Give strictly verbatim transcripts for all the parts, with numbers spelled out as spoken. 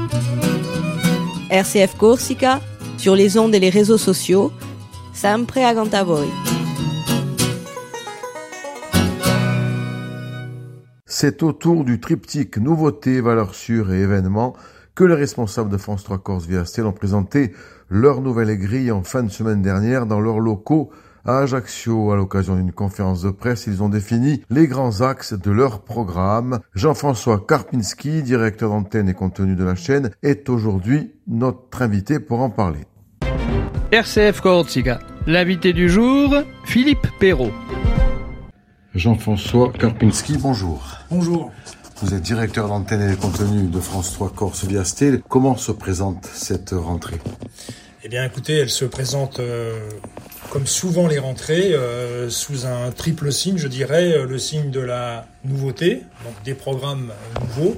R C F Corsica, sur les ondes et les réseaux sociaux, sempre accanto a voi. C'est au tour du triptyque nouveautés, valeurs sûres et événements que les responsables de France trois Corse Viastel ont présenté leur nouvelle grille en fin de semaine dernière dans leurs locaux à Ajaccio. À l'occasion d'une conférence de presse, ils ont défini les grands axes de leur programme. Jean-François Karpinski, directeur d'antenne et contenu de la chaîne, est aujourd'hui notre invité pour en parler. R C F Corsica, l'invité du jour, Philippe Perrault. Jean-François Karpinski, bonjour. Bonjour. Vous êtes directeur d'antenne et contenu de France trois Corse Viastel. Comment se présente cette rentrée ? Eh bien, écoutez, elle se présente euh, comme souvent les rentrées, euh, sous un triple signe, je dirais, le signe de la nouveauté, donc des programmes nouveaux,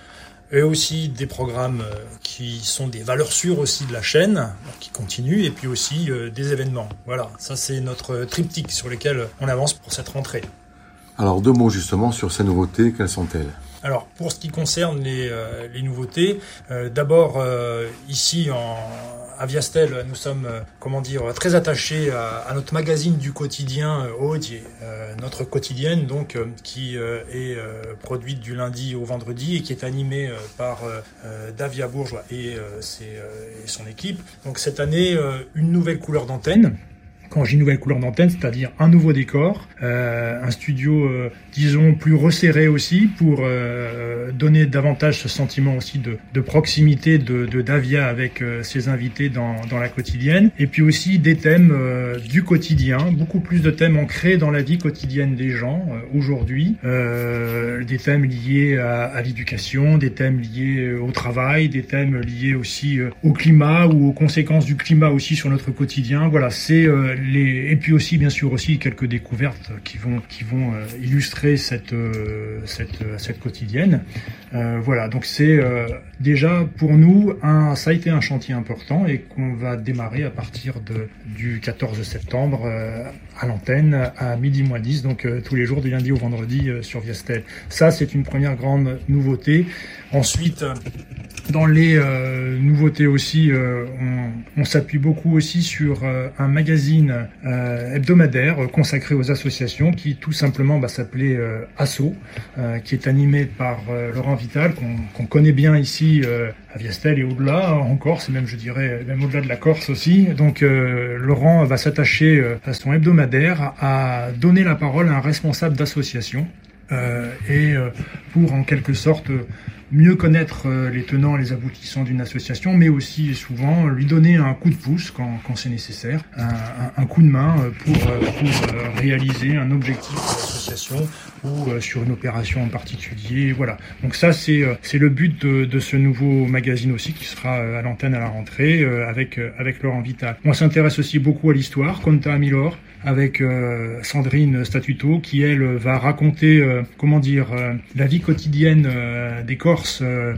et aussi des programmes qui sont des valeurs sûres aussi de la chaîne, qui continuent, et puis aussi euh, des événements. Voilà, ça c'est notre triptyque sur lequel on avance pour cette rentrée. Alors, deux mots justement sur ces nouveautés, quelles sont-elles ? Alors, pour ce qui concerne les, euh, les nouveautés, euh, d'abord, euh, ici, en, à Viastel, nous sommes, euh, comment dire, très attachés à, à notre magazine du quotidien euh, Audier, euh, notre quotidienne, donc, euh, qui euh, est euh, produite du lundi au vendredi et qui est animée euh, par euh, Davia Bourgeois et, euh, ses, euh, et son équipe. Donc, cette année, euh, une nouvelle couleur d'antenne. Quand j'ai une nouvelle couleur d'antenne, c'est-à-dire un nouveau décor, euh, un studio, euh, disons, plus resserré aussi, pour euh, donner davantage ce sentiment aussi de, de proximité de, de Davia avec euh, ses invités dans, dans la quotidienne. Et puis aussi des thèmes euh, du quotidien, beaucoup plus de thèmes ancrés dans la vie quotidienne des gens euh, aujourd'hui. Euh, des thèmes liés à, à l'éducation, des thèmes liés au travail, des thèmes liés aussi euh, au climat ou aux conséquences du climat aussi sur notre quotidien. Voilà, c'est... Euh, Les, et puis aussi, bien sûr, aussi quelques découvertes qui vont qui vont euh, illustrer cette euh, cette cette quotidienne. Euh, voilà, donc c'est euh, déjà pour nous un ça a été un chantier important et qu'on va démarrer à partir de du quatorze septembre euh, à l'antenne à midi moins dix, donc euh, tous les jours du lundi au vendredi euh, sur Viastel. Ça, c'est une première grande nouveauté. Ensuite, dans les euh, nouveautés aussi, euh, on, on s'appuie beaucoup aussi sur euh, un magazine euh, hebdomadaire euh, consacré aux associations qui tout simplement bah, s'appelait euh, Asso, euh, qui est animé par euh, Laurent Vital, qu'on, qu'on connaît bien ici euh, à Viastel et au-delà, en Corse, et même je dirais même au-delà de la Corse aussi. Donc euh, Laurent va s'attacher euh, de façon hebdomadaire à donner la parole à un responsable d'association euh, et euh, pour en quelque sorte mieux connaître les tenants et les aboutissants d'une association, mais aussi souvent lui donner un coup de pouce quand, quand c'est nécessaire, un, un, un coup de main pour, pour réaliser un objectif de l'association ou sur une opération en particulier. Voilà. Donc ça, c'est, c'est le but de, de ce nouveau magazine aussi qui sera à l'antenne à la rentrée avec, avec Laurent Vital. On s'intéresse aussi beaucoup à l'histoire, Conta Milor, avec euh, Sandrine Statuto, qui elle va raconter, euh, comment dire, euh, la vie quotidienne euh, des Corses euh,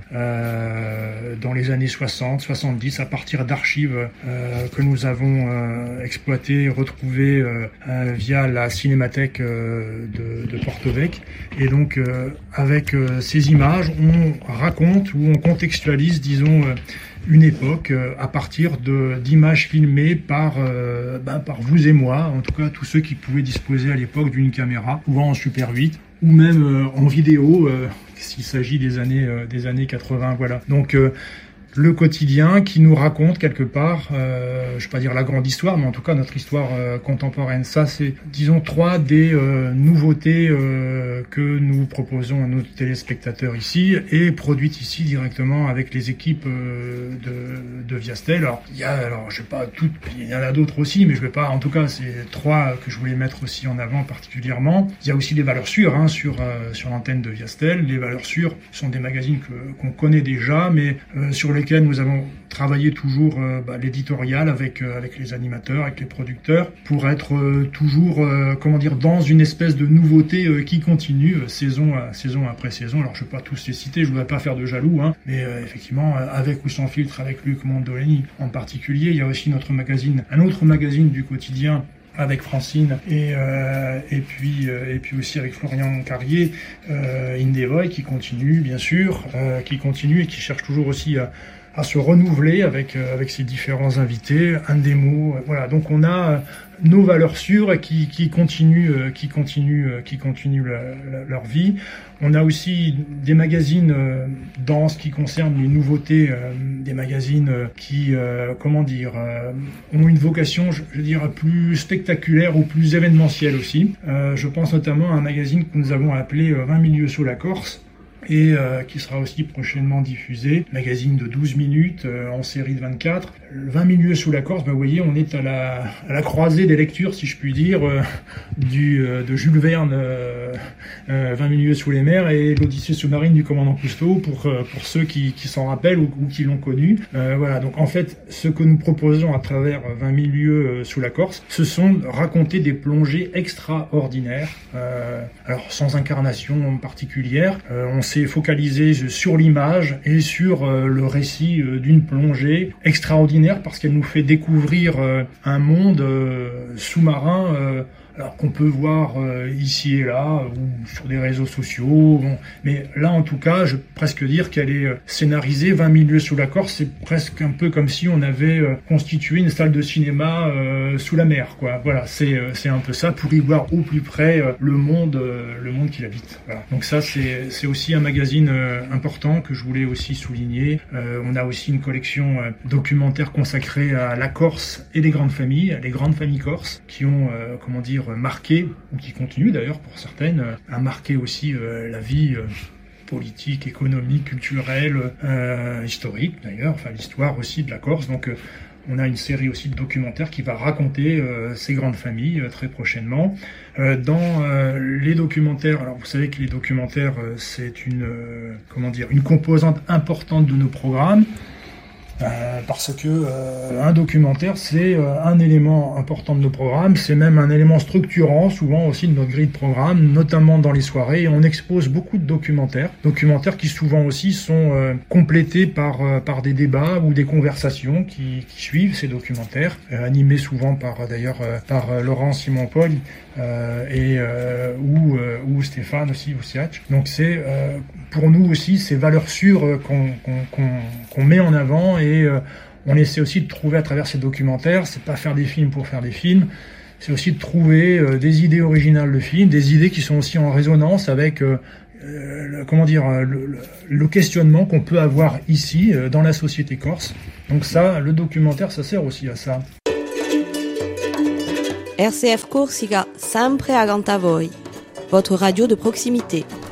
euh, dans les années soixante, soixante-dix, à partir d'archives euh, que nous avons euh, exploitées, retrouvées euh, euh, via la cinémathèque euh, de, de Porto-Vec. Et donc, euh, avec euh, ces images, on raconte ou on contextualise, disons, euh, une époque euh, à partir de d'images filmées par euh, ben, par vous et moi, en tout cas tous ceux qui pouvaient disposer à l'époque d'une caméra, souvent en Super huit ou même euh, en vidéo euh, s'il s'agit des années euh, des années quatre-vingts. Voilà. Donc euh, le quotidien qui nous raconte quelque part, euh, je ne vais pas dire la grande histoire, mais en tout cas notre histoire euh, contemporaine. Ça, c'est, disons, trois des euh, nouveautés euh, que nous proposons à nos téléspectateurs ici et produites ici directement avec les équipes euh, de, de Viastel. Alors, il y a, alors, je sais pas toutes, il y en a d'autres aussi, mais je vais pas. En tout cas, c'est trois que je voulais mettre aussi en avant particulièrement. Il y a aussi des valeurs sûres hein, sur euh, sur l'antenne de Viastel. Les valeurs sûres sont des magazines que qu'on connaît déjà, mais euh, sur les lesquels nous avons travaillé toujours euh, bah, l'éditorial avec euh, avec les animateurs, avec les producteurs, pour être euh, toujours, euh, comment dire, dans une espèce de nouveauté euh, qui continue euh, saison à saison après saison. Alors je ne vais pas tous les citer, je voudrais pas faire de jaloux, hein, mais euh, effectivement, euh, avec ou sans filtre, avec Luc Mondolini en particulier, il y a aussi notre magazine, un autre magazine du quotidien avec Francine et euh, et puis euh, et puis aussi avec Florian Carrier, euh, Indevoy qui continue bien sûr, euh, qui continue et qui cherche toujours aussi à à se renouveler avec euh, avec ses différents invités, un démo, euh, voilà. Donc on a euh, nos valeurs sûres qui qui continuent euh, qui continuent euh, qui continuent la, la, leur vie. On a aussi des magazines euh, dans ce qui concerne les nouveautés, euh, des magazines euh, qui euh, comment dire euh, ont une vocation, je, je dirais, plus spectaculaire ou plus événementielle aussi. Euh, je pense notamment à un magazine que nous avons appelé euh, vingt milieux sous la Corse, et euh, qui sera aussi prochainement diffusé, magazine de douze minutes euh, en série de vingt-quatre. vingt milieux sous la Corse, ben, vous voyez, on est à la, à la croisée des lectures, si je puis dire, euh, du, euh, de Jules Verne, euh, euh, vingt milieux sous les mers, et l'Odyssée sous-marine du commandant Cousteau, pour, euh, pour ceux qui, qui s'en rappellent ou, ou qui l'ont connu. Euh, voilà, donc en fait, ce que nous proposons à travers vingt milieux euh, sous la Corse, ce sont raconter des plongées extraordinaires, euh, alors sans incarnation particulière. Euh, on s'est focalisé sur l'image et sur euh, le récit euh, d'une plongée extraordinaire parce qu'elle nous fait découvrir euh, un monde euh, sous-marin euh, alors qu'on peut voir euh, ici et là ou sur des réseaux sociaux, bon. Mais là en tout cas, je peux presque dire qu'elle est euh, scénarisée. vingt milieux sous la Corse, c'est presque un peu comme si on avait euh, constitué une salle de cinéma euh, sous la mer, quoi. Voilà, c'est euh, c'est un peu ça pour y voir au plus près euh, le monde euh, le monde qu'il habite. Voilà. Donc ça c'est c'est aussi un magazine euh, important que je voulais aussi souligner. Euh, on a aussi une collection euh, documentaire consacrée à la Corse et les grandes familles, les grandes familles corses qui ont euh, comment dire marqué, ou qui continuent d'ailleurs pour certaines, à marquer aussi euh, la vie euh, politique, économique, culturelle, euh, historique d'ailleurs, enfin l'histoire aussi de la Corse. Donc euh, on a une série aussi de documentaires qui va raconter euh, ces grandes familles euh, très prochainement. Euh, dans euh, les documentaires, alors vous savez que les documentaires euh, c'est une euh, comment dire une composante importante de nos programmes. Euh, parce que euh, un documentaire c'est euh, un élément important de nos programmes, c'est même un élément structurant souvent aussi de notre grille de programme, notamment dans les soirées. Et on expose beaucoup de documentaires, documentaires qui souvent aussi sont euh, complétés par euh, par des débats ou des conversations qui, qui suivent ces documentaires, euh, animés souvent par d'ailleurs euh, par euh, Laurent Simon-Paul euh, et euh, ou euh, ou Stéphane aussi Oussiach. Donc c'est euh, pour nous aussi ces valeurs sûres qu'on qu'on qu'on, qu'on met en avant. Et euh, on essaie aussi de trouver à travers ces documentaires, c'est pas faire des films pour faire des films, c'est aussi de trouver euh, des idées originales de films, des idées qui sont aussi en résonance avec euh, euh, le, comment dire le, le, le questionnement qu'on peut avoir ici euh, dans la société corse. Donc ça, le documentaire, ça sert aussi à ça. R C F Corsica, sempre accanto a voi, votre radio de proximité.